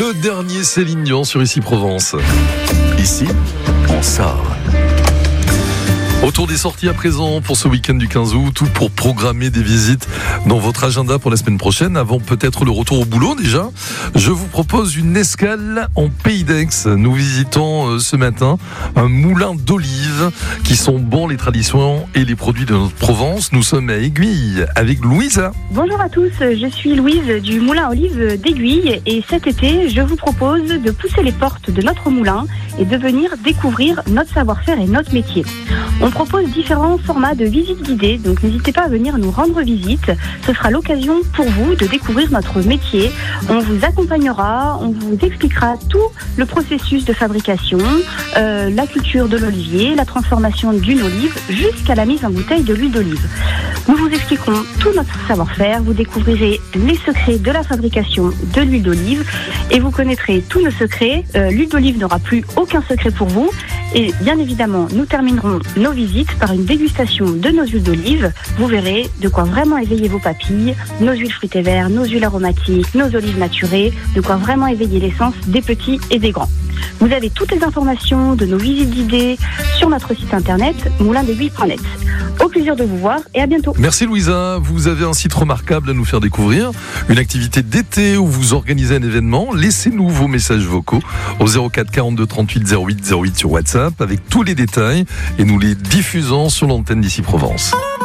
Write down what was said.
Le dernier Céline Dion sur Ici Provence. Ici, on sort. Autour des sorties à présent pour ce week-end du 15 août, tout pour programmer des visites dans votre agenda pour la semaine prochaine, avant peut-être le retour au boulot déjà. Je vous propose une escale en Pays d'Aix. Nous visitons ce matin un moulin d'olives qui sont bons, les traditions et les produits de notre Provence. Nous sommes à Aiguille avec Louisa. Bonjour à tous, je suis Louise du moulin à olives d'Aiguille et cet été, je vous propose de pousser les portes de notre moulin et de venir découvrir notre savoir-faire et notre métier. On propose différents formats de visites guidées, donc n'hésitez pas à venir nous rendre visite. Ce sera l'occasion pour vous de découvrir notre métier. On vous accompagnera, on vous expliquera tout le processus de fabrication, la culture de l'olivier, la transformation d'une olive, jusqu'à la mise en bouteille de l'huile d'olive. Nous vous expliquerons tout notre savoir-faire, vous découvrirez les secrets de la fabrication de l'huile d'olive et vous connaîtrez tous nos secrets. L'huile d'olive n'aura plus aucun secret pour vous. Et bien évidemment, nous terminerons nos visites par une dégustation de nos huiles d'olive. Vous verrez de quoi vraiment éveiller vos papilles, nos huiles fruitées vertes, nos huiles aromatiques, nos olives maturées, de quoi vraiment éveiller l'essence des petits et des grands. Vous avez toutes les informations de nos visites guidées sur notre site internet moulindaiguille.net. Au plaisir de vous voir et à bientôt. Merci Louisa, vous avez un site remarquable à nous faire découvrir, une activité d'été où vous organisez un événement. Laissez-nous vos messages vocaux au 04 42 38 08 08 sur WhatsApp avec tous les détails et nous les diffusons sur l'antenne d'Ici Provence.